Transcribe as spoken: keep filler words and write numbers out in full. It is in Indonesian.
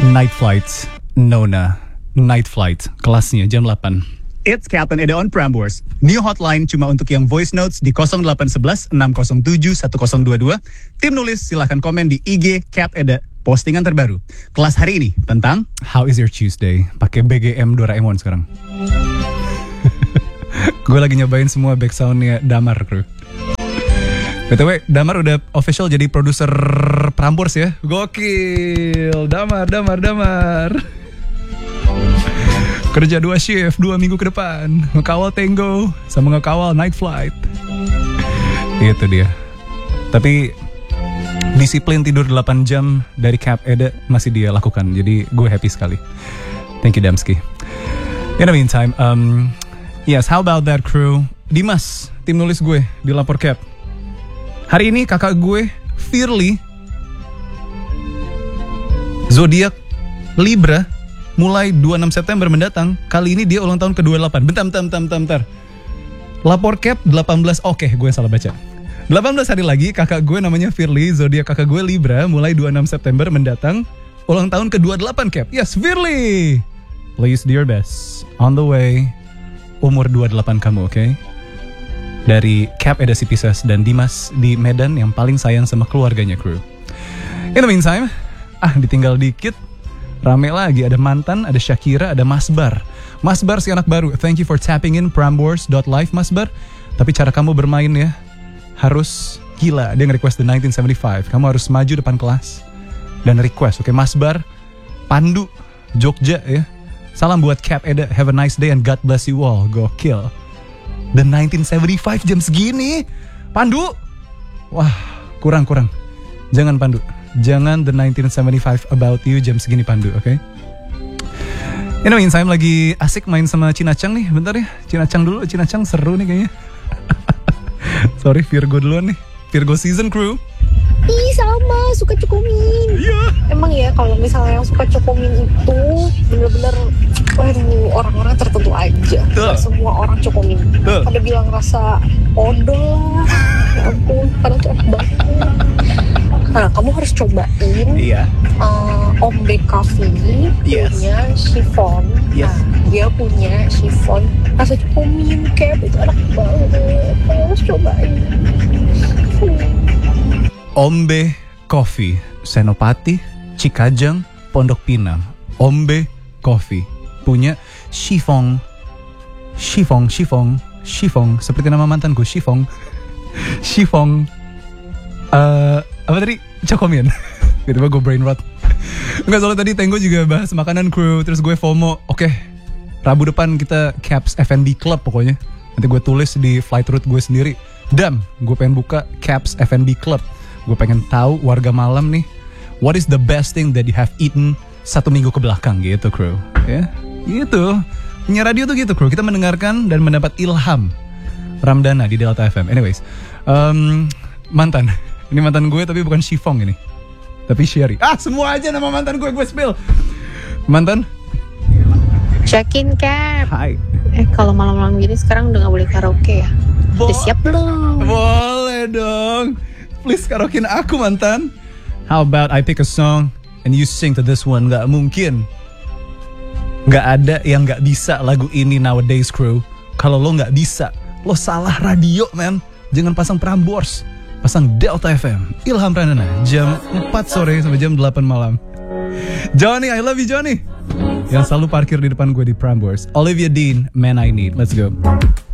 Night Flight, Nona. Night Flight, kelasnya jam delapan. It's Captain Eda on Prambors. New hotline cuma untuk yang voice notes di nol delapan satu satu enam nol tujuh satu nol dua dua. Tim nulis silahkan komen di I G Cap Eda. Postingan terbaru. Kelas hari ini tentang How is your Tuesday? Pakai B G M Doraemon sekarang. Gue lagi nyobain semua backsoundnya Damar, kru. B T W, Damar udah official jadi produser Prambors ya. Gokil. Damar, Damar, Damar. Kerja dua shift, dua minggu ke depan. Ngekawal Tango, sama ngekawal Night Flight. Itu dia. Tapi disiplin tidur delapan jam dari Cap Eda masih dia lakukan. Jadi gue happy sekali. Thank you, Damski. In the meantime, um, yes, how about that, crew? Dimas, tim nulis gue di Lapor Cap. Hari ini kakak gue, Firly, zodiak Libra, mulai dua puluh enam September mendatang. Kali ini dia ulang tahun ke dua puluh delapan. Bentar, bentar, bentar, bentar, bentar. Lapor Cap delapan belas. Oke, gue salah baca. delapan belas hari lagi kakak gue namanya Firly, zodiak kakak gue Libra, mulai dua puluh enam September mendatang. Ulang tahun ke dua puluh delapan, Cap. Yes, Firly. Please do your best. On the way. Umur dua puluh delapan kamu, oke? Okay? Dari Cap Eda si Pisces dan Dimas di Medan yang paling sayang sama keluarganya, crew. In the meantime, ah ditinggal dikit. Rame lagi, ada Mantan, ada Shakira, ada Masbar. Masbar si anak baru. Thank you for tapping in prambors dot live, Masbar. Tapi cara kamu bermain ya harus gila. Dia nge-request the nineteen seventy-five. Kamu harus maju depan kelas dan request. Oke, okay, Masbar, Pandu, Jogja ya. Salam buat Cap Eda. Have a nice day and God bless you all. Gokil. The nineteen seventy-five jam segini. Pandu. Wah, kurang-kurang. Jangan Pandu. Jangan the nineteen seventy-five about you jam segini, Pandu, oke? Okay? In the meantime, lagi asik main sama Cinacang nih. Bentar ya, Cinacang dulu. Cinacang seru nih kayaknya. Sorry, Virgo duluan nih. Virgo season, crew. Ih, sama, suka cukumin. Iya. Emang ya, kalau misalnya yang suka cukumin itu bener-bener, waduh, orang-orang tertentu aja. Tuh. Gak semua orang cukumin. Tuh. Pada bilang rasa odol lah. Ya ampun, padahal tuh enak banget. Nah, kamu harus cobain Iya. uh, Ombe Coffee Yes. punya chiffon. Yes. Nah, dia punya chiffon rasa cukumin, Cap, itu enak banget. Kamu harus cobain. Hmm. Ombe Coffee, Senopati, Cikajang, Pondok Pinang. Ombe Coffee punya chiffon, chiffon, chiffon, chiffon. Seperti nama mantanku, chiffon, chiffon. Uh, apa tadi? Cokomin. Gitu-gitu gue brain rot. Enggak, soalnya tadi Tenggo juga bahas makanan, crew. Terus gue FOMO. Oke, okay, Rabu depan kita Caps F and B Club pokoknya. Nanti gue tulis di flight route gue sendiri. Dam, gue pengen buka Caps F and B Club. Gue pengen tahu warga malam nih, what is the best thing that you have eaten satu minggu ke belakang gitu, crew. Ya, gitu. Punya radio tuh gitu, crew. Kita mendengarkan dan mendapat ilham. Ramdana di Delta F M. Anyways, um, mantan. Ini mantan gue tapi bukan Shifong ini. Tapi Sherry. Ah, semua aja nama mantan gue, gue spill. Mantan? Check-in, Cap. Hai. Eh, kalau malam-malam gini sekarang udah gak boleh karaoke ya? Bo- Udah siap belum? Boleh dong. Please karaokein aku, mantan. How about I pick a song and you sing to this one? Gak mungkin. Gak ada yang gak bisa lagu ini nowadays, crew. Kalau lo gak bisa, lo salah radio, man. Jangan pasang Prambors, pasang Delta F M. Ilham Pranana, jam empat sore sampai jam delapan malam. Johnny, I love you, Johnny. Yang selalu parkir di depan gue di Prambors. Olivia Dean, Man I Need. Let's go.